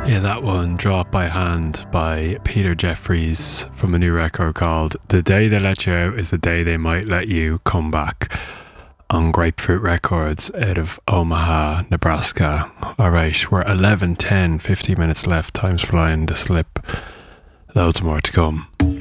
Yeah, that one, Drop by Hand by Peter Jeffries from a new record called The Day They Let You Out Is the Day They Might Let You Come Back on Grapefruit Records out of Omaha, Nebraska. Alright, we're 11:10, 50 minutes left, time's flying, the slip. Loads more to come.